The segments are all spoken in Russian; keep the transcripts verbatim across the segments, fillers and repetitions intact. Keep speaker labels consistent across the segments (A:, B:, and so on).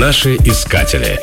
A: Наши искатели.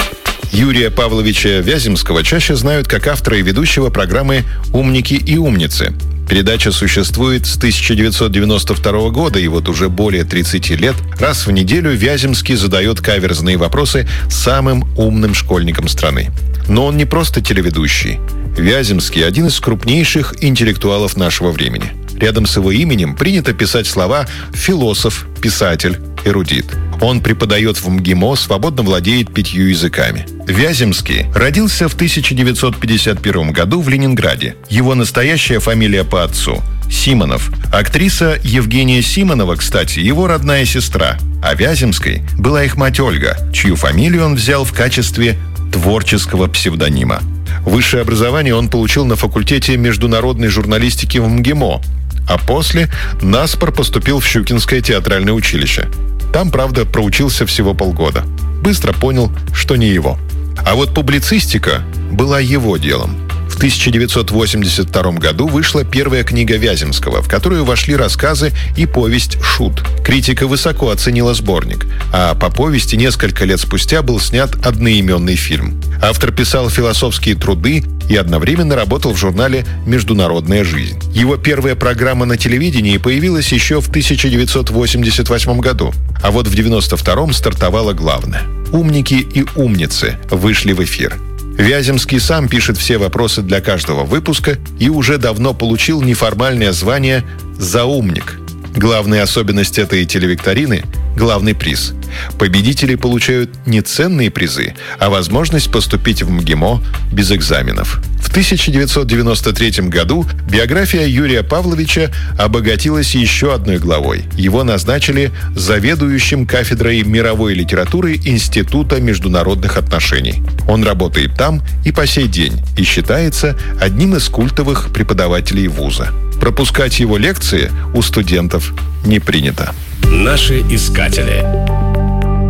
B: Юрия Павловича Вяземского чаще знают как автора и ведущего программы «Умники и умницы». Передача существует с тысяча девятьсот девяносто второго года, и вот уже более тридцати лет раз в неделю Вяземский задает каверзные вопросы самым умным школьникам страны. Но он не просто телеведущий. Вяземский – один из крупнейших интеллектуалов нашего времени. Рядом с его именем принято писать слова «философ», «писатель», «эрудит». Он преподает в МГИМО, свободно владеет пятью языками. Вяземский родился в тысяча девятьсот пятьдесят первом году в Ленинграде. Его настоящая фамилия по отцу – Симонов. Актриса Евгения Симонова, кстати, его родная сестра. А Вяземской была их мать Ольга, чью фамилию он взял в качестве творческого псевдонима. Высшее образование он получил на факультете международной журналистики в МГИМО, а после наспор поступил в Щукинское театральное училище. Там, правда, проучился всего полгода. Быстро понял, что не его. А вот публицистика была его делом. В тысяча девятьсот восемьдесят втором году вышла первая книга Вяземского, в которую вошли рассказы и повесть «Шут». Критика высоко оценила сборник, а по повести несколько лет спустя был снят одноименный фильм. Автор писал философские труды и одновременно работал в журнале «Международная жизнь». Его первая программа на телевидении появилась еще в тысяча девятьсот восемьдесят восьмом году, а вот в девяносто втором стартовало главное. «Умники и умницы» вышли в эфир. Вяземский сам пишет все вопросы для каждого выпуска и уже давно получил неформальное звание «заумник». Главная особенность этой телевикторины – главный приз. Победители получают не ценные призы, а возможность поступить в МГИМО без экзаменов. В тысяча девятьсот девяносто третьем году биография Юрия Павловича обогатилась еще одной главой. Его назначили заведующим кафедрой мировой литературы Института международных отношений. Он работает там и по сей день и считается одним из культовых преподавателей вуза. Пропускать его лекции у студентов не принято.
A: Наши искатели.